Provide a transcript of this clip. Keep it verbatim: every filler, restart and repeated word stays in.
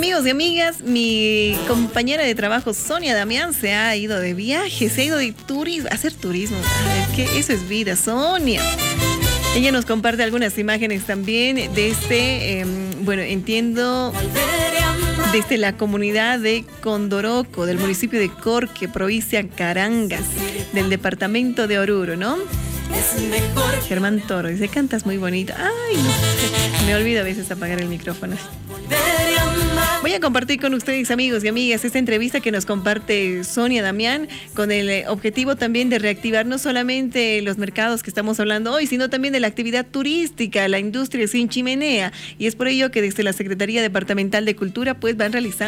Amigos y amigas, mi compañera de trabajo Sonia Damián se ha ido de viaje, se ha ido de turismo, a hacer turismo. Ay, que eso es vida, Sonia. Ella nos comparte algunas imágenes también de este, eh, bueno, entiendo, desde la comunidad de Condoroco, del municipio de Corque, provincia Carangas, del departamento de Oruro, ¿no? Germán Toro dice, cantas muy bonito. Ay, me olvido a veces apagar el micrófono. Voy a compartir con ustedes, amigos y amigas, esta entrevista que nos comparte Sonia Damián con el objetivo también de reactivar no solamente los mercados que estamos hablando hoy, sino también de la actividad turística, la industria sin chimenea. Y es por ello que desde la Secretaría Departamental de Cultura pues van realizando